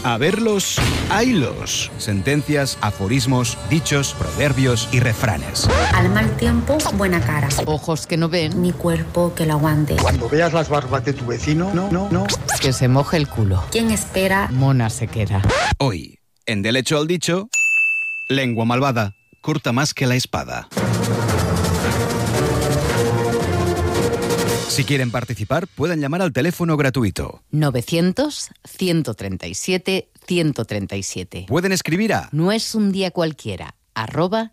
A verlos, haylos. Sentencias, aforismos, dichos, proverbios y refranes. Al mal tiempo, buena cara. Ojos que no ven, Ni cuerpo que lo aguante. Cuando veas las barbas de tu vecino, no. que se moje el culo. ¿Quién espera? Mona sequera. Hoy, en Del hecho al dicho, lengua malvada, corta más que la espada. Si quieren participar, pueden llamar al teléfono gratuito. 900-137-137. Pueden escribir a No es un día cualquiera,